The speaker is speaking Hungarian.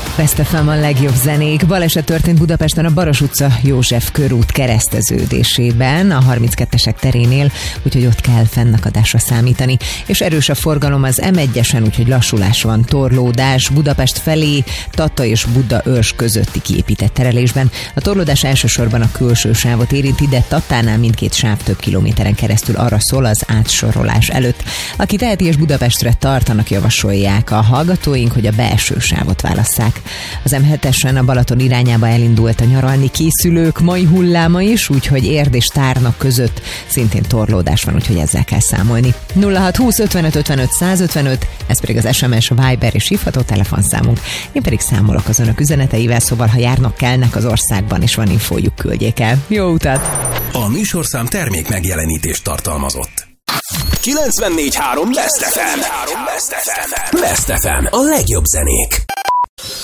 Best FM a legjobb zenék. Baleset történt Budapesten a Baros utca József körút kereszteződésében, a 32-esek terénél, úgyhogy ott kell fennakadásra számítani. És erős a forgalom az M1-esen, úgyhogy lassulás van, torlódás Budapest felé, Tata és Budaörs közötti kiépített terelésben. A torlódás elsősorban a külső sávot érinti, de Tatánál mindkét sáv több kilométeren keresztül arra szól az átsorolás előtt. Aki teheti és Budapestre tartanak, javasolják a hallgatóink, hogy a belső sávot válasszák. Az M7-esen a Balaton irányába elindult a nyaralni készülők mai hulláma is, úgyhogy Érd és Tárnak között szintén torlódás van, úgyhogy ezzel kell számolni. 0620 55 55 155, ez pedig az SMS, Viber és hívható telefonszámunk. Én pedig számolok az önök üzeneteivel, szóval ha járnak kellnek az országban és van infójuk, küldjék el. Jó utat! A műsorszám termék megjelenítést tartalmazott. 94.3 Best FM. Best FM. A legjobb zenék.